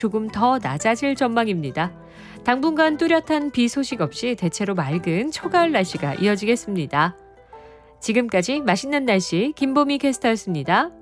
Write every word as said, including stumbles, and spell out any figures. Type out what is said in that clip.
조금 더 낮아질 전망입니다. 당분간 뚜렷한 비 소식 없이 대체로 맑은 초가을 날씨가 이어지겠습니다. 지금까지 맛있는 날씨 김보미 캐스터였습니다.